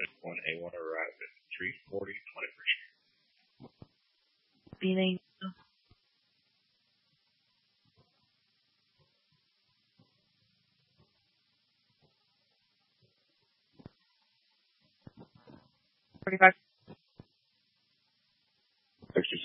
One A1 arrived at 340 21st Street. Meaning, 45